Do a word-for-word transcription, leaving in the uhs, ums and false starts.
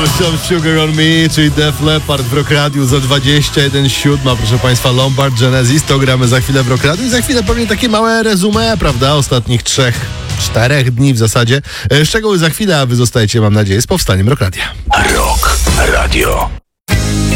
Put some sugar on me, czyli Def Leppard w Rock Radiu za dwadzieścia jeden siódma, proszę Państwa, Lombard Genesis, to gramy za chwilę w Rock Radiu i za chwilę pewnie takie małe resume, prawda, ostatnich trzech, czterech dni w zasadzie. Szczegóły za chwilę, a wy zostajecie, mam nadzieję, z powstaniem Rock Radia. Rock Radio.